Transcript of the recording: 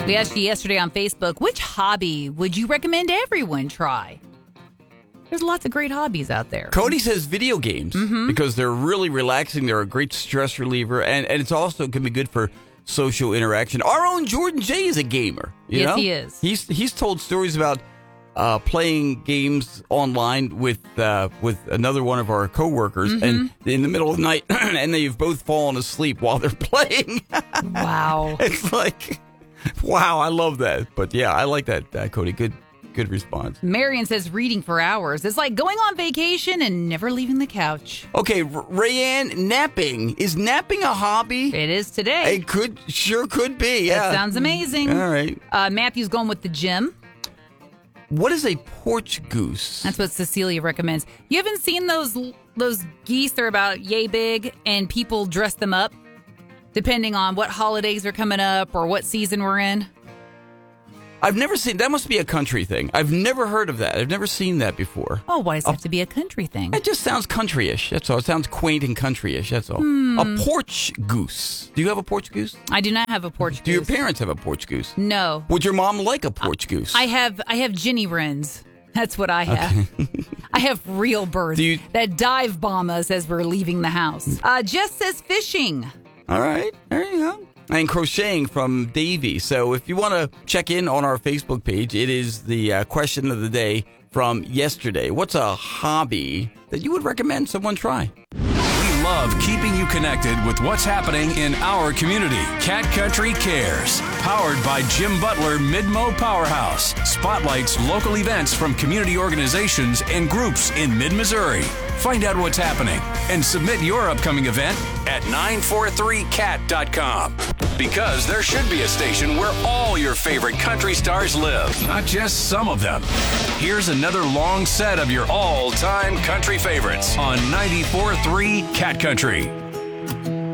We asked you yesterday on Facebook, which hobby would you recommend everyone try? There's lots of great hobbies out there. Cody says video games because they're really relaxing. They're a great stress reliever, and it's also can be good for social interaction. Our own Jordan J is a gamer. You know? He is. He's told stories about playing games online with another one of our coworkers, and in the middle of the night, and they've both fallen asleep while they're playing. Wow. It's like, wow, I love that. But yeah, I like that, Cody. Good response. Marion says reading for hours. It's like going on vacation and never leaving the couch. Okay, Rayanne, napping. Is napping a hobby? It is today. It sure could be, yeah. That sounds amazing. All right. Matthew's going with the gym. What is a porch goose? That's what Cecilia recommends. You haven't seen those geese? They're about yay big, and people dress them up depending on what holidays are coming up or what season we're in. I've never seen, that must be a country thing. I've never heard of that. I've never seen that before. Oh, why does it have to be a country thing? It just sounds country-ish, that's all. It sounds quaint and country-ish, that's all. A porch goose. Do you have a porch goose? I do not have a porch goose. Do your parents have a porch goose? No. Would your mom like a porch goose? I have Ginny wrens. That's what I have. Okay. I have real birds that dive bomb us as we're leaving the house. Jess says fishing. All right, there you go. And crocheting from Davey. So if you want to check in on our Facebook page, it is the question of the day from yesterday. What's a hobby that you would recommend someone try? We love keeping you connected with what's happening in our community. Cat Country Cares, powered by Jim Butler Midmo Powerhouse, spotlights local events from community organizations and groups in mid-Missouri. Find out what's happening and submit your upcoming event at 943cat.com. Because there should be a station where all your favorite country stars live, not just some of them. Here's another long set of your all-time country favorites on 94.3 Cat Country.